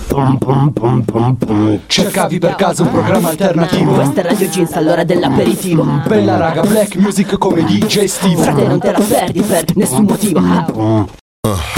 Cercavi per caso un programma alternativo? Questa è Radio Jeans all'ora dell'aperitivo. Bella raga, black music come DJ Steve. Frate, non te la perdi per nessun motivo.